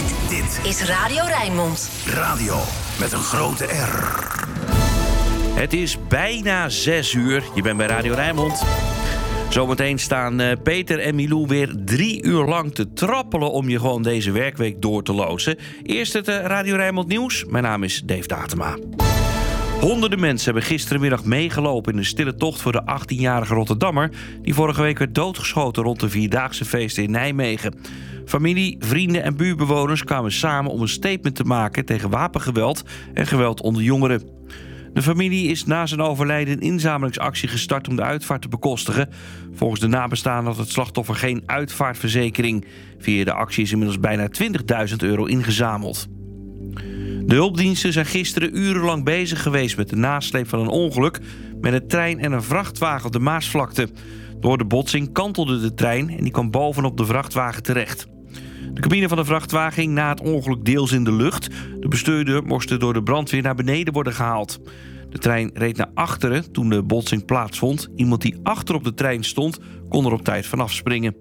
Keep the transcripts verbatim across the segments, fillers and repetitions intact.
Dit, dit is Radio Rijnmond. Radio met een grote R. Het is bijna zes uur. Je bent bij Radio Rijnmond. Zometeen staan uh, Peter en Milou weer drie uur lang te trappelen om je gewoon deze werkweek door te loodsen. Eerst het uh, Radio Rijnmond nieuws. Mijn naam is Dave Datema. Honderden mensen hebben gisterenmiddag meegelopen in een stille tocht voor de achttienjarige Rotterdammer die vorige week werd doodgeschoten rond de Vierdaagse feesten in Nijmegen. Familie, vrienden en buurtbewoners kwamen samen om een statement te maken tegen wapengeweld en geweld onder jongeren. De familie is na zijn overlijden een inzamelingsactie gestart om de uitvaart te bekostigen. Volgens de nabestaanden had het slachtoffer geen uitvaartverzekering. Via de actie is inmiddels bijna twintigduizend euro ingezameld. De hulpdiensten zijn gisteren urenlang bezig geweest met de nasleep van een ongeluk met een trein en een vrachtwagen op de Maasvlakte. Door de botsing kantelde de trein en die kwam bovenop de vrachtwagen terecht. De cabine van de vrachtwagen ging na het ongeluk deels in de lucht. De bestuurder moest door de brandweer naar beneden worden gehaald. De trein reed naar achteren toen de botsing plaatsvond. Iemand die achter op de trein stond kon er op tijd vanaf springen.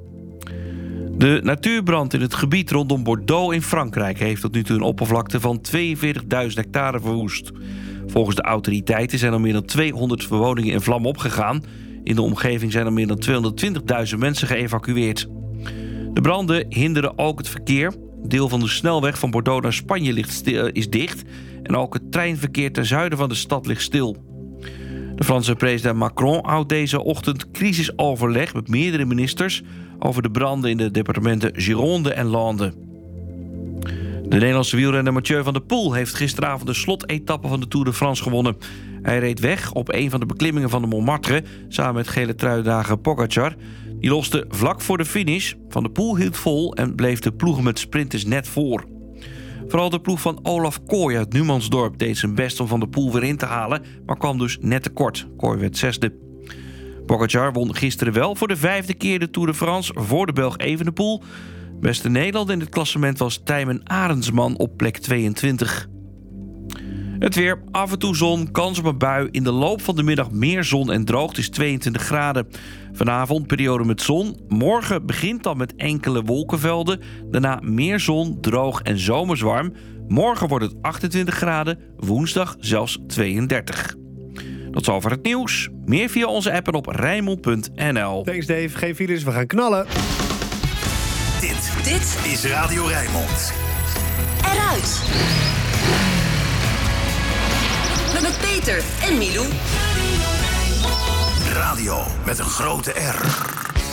De natuurbrand in het gebied rondom Bordeaux in Frankrijk heeft tot nu toe een oppervlakte van tweeënveertigduizend hectare verwoest. Volgens de autoriteiten zijn er meer dan tweehonderd woningen in vlam opgegaan. In de omgeving zijn er meer dan tweehonderdtwintigduizend mensen geëvacueerd. De branden hinderen ook het verkeer. Een deel van de snelweg van Bordeaux naar Spanje ligt stil, is dicht. En ook het treinverkeer ten zuiden van de stad ligt stil. De Franse president Macron houdt deze ochtend crisisoverleg met meerdere ministers over de branden in de departementen Gironde en Landes. De Nederlandse wielrenner Mathieu van der Poel heeft gisteravond de slotetappe van de Tour de France gewonnen. Hij reed weg op een van de beklimmingen van de Montmartre samen met gele truidrager Pogacar. Die loste vlak voor de finish. Van der Poel hield vol en bleef de ploegen met sprinters net voor. Vooral de ploeg van Olaf Kooi uit Numansdorp deed zijn best om Van der Poel weer in te halen, maar kwam dus net tekort. Kooi werd zesde. Pogacar won gisteren wel voor de vijfde keer de Tour de France voor de Belg Evenepoel. Beste Nederlander in het klassement was Tijmen Arendsman op plek tweeëntwintig. Het weer, af en toe zon, kans op een bui. In de loop van de middag meer zon en droog. Het is tweeëntwintig graden. Vanavond periode met zon. Morgen begint dan met enkele wolkenvelden. Daarna meer zon, droog en zomerswarm. Morgen wordt het achtentwintig graden. Woensdag zelfs tweeëndertig. Tot zover het nieuws. Meer via onze app en op rijnmond punt n l. Thanks Dave, geen files, we gaan knallen. Dit, Dit is Radio Rijnmond. eruit. Met Peter en Milou. Radio met een grote R.